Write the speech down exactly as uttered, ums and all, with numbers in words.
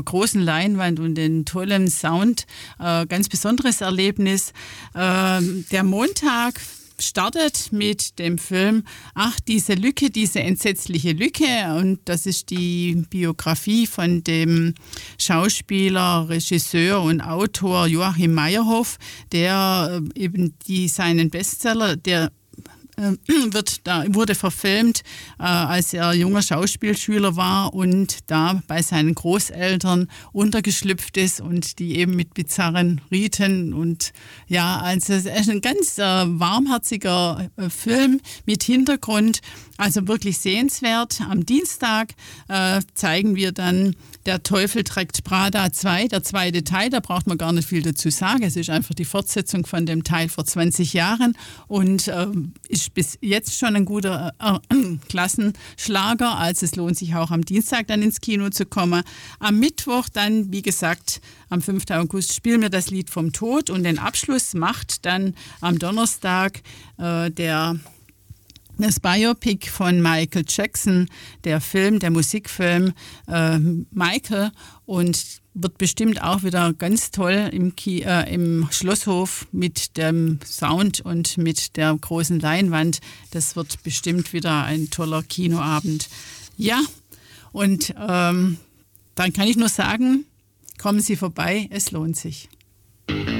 der großen Leinwand und den tollen Sound äh, ganz besonderes Erlebnis. Äh, der Montag startet mit dem Film Ach, diese Lücke, diese entsetzliche Lücke. Und das ist die Biografie von dem Schauspieler, Regisseur und Autor Joachim Meyerhoff, der eben die, seinen Bestseller, der wird, da wurde verfilmt, äh, als er junger Schauspielschüler war und da bei seinen Großeltern untergeschlüpft ist und die eben mit bizarren Riten und ja, also es ist ein ganz äh, warmherziger äh, Film mit Hintergrund, also wirklich sehenswert. Am Dienstag äh, zeigen wir dann Der Teufel trägt Prada zwei, der zweite Teil, da braucht man gar nicht viel dazu sagen. Es ist einfach die Fortsetzung von dem Teil vor zwanzig Jahren und äh, ist bis jetzt schon ein guter äh, äh, Klassenschlager. Also es lohnt sich auch am Dienstag dann ins Kino zu kommen. Am Mittwoch dann, wie gesagt, am fünften August spielen wir das Lied vom Tod und den Abschluss macht dann am Donnerstag äh, der das Biopic von Michael Jackson, der Film, der Musikfilm äh, Michael, und wird bestimmt auch wieder ganz toll im, Ki- äh, im Schlosshof mit dem Sound und mit der großen Leinwand. Das wird bestimmt wieder ein toller Kinoabend. Ja, und ähm, dann kann ich nur sagen, kommen Sie vorbei, es lohnt sich.